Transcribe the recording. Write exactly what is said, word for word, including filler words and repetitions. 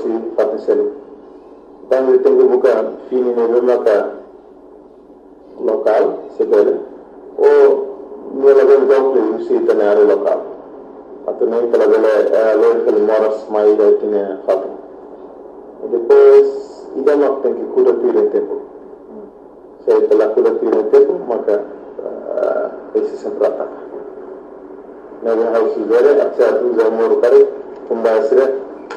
si fatin selu tangi tengu buka fini ne bemaka local sebele o nela ben donc usi tanare local atau nem kala bele lor fel moras mai da tine fatin e depois ida mak tenki kuda tire tempo se pela kuda tire tempo maka esse sempre ataca na house dele até a luz amor kare kumbasire